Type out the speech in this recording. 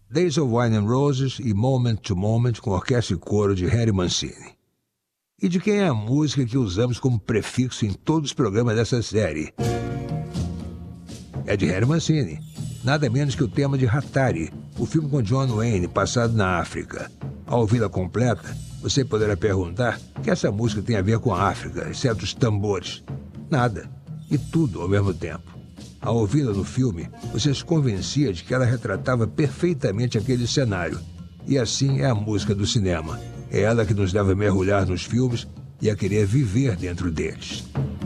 Days of Wine and Roses e Moment to Moment com orquestra e coro de Harry Mancini. E de quem é a música que usamos como prefixo em todos os programas dessa série? É de Harry Mancini. Nada menos que o tema de Hatari, o filme com John Wayne, passado na África. Ao ouvi-la completa, você poderá perguntar o que essa música tem a ver com a África, exceto os tambores. Nada. E tudo ao mesmo tempo. Ao ouvi-la no filme, você se convencia de que ela retratava perfeitamente aquele cenário. E assim é a música do cinema. É ela que nos leva a mergulhar nos filmes e a querer viver dentro deles.